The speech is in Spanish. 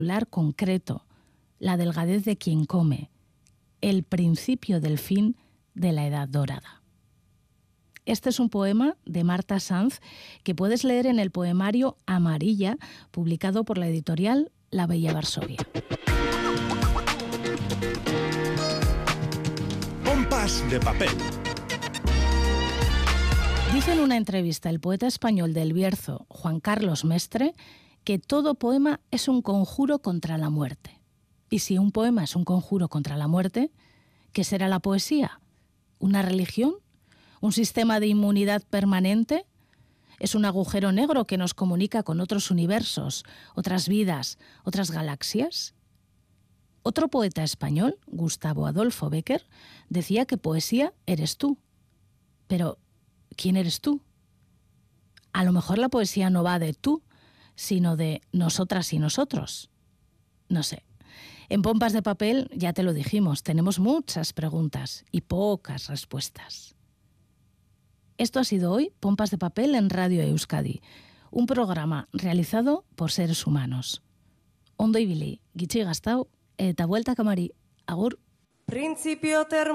concreto, la delgadez de quien come, el principio del fin de la Edad Dorada. Este es un poema de Marta Sanz que puedes leer en el poemario Amarilla, publicado por la editorial La Bella Varsovia. Pompas de papel. Dice en una entrevista el poeta español del Bierzo, Juan Carlos Mestre, que todo poema es un conjuro contra la muerte. Y si un poema es un conjuro contra la muerte, ¿qué será la poesía? ¿Una religión? ¿Un sistema de inmunidad permanente? ¿Es un agujero negro que nos comunica con otros universos, otras vidas, otras galaxias? Otro poeta español, Gustavo Adolfo Bécquer, decía que poesía eres tú. Pero, ¿quién eres tú? A lo mejor la poesía no va de tú, sino de nosotras y nosotros. No sé. En Pompas de Papel, ya te lo dijimos, tenemos muchas preguntas y pocas respuestas. Esto ha sido hoy Pompas de Papel en Radio Euskadi, un programa realizado por seres humanos. Ondo ibili, gitxi gaztau, eta bueltak amari, agur.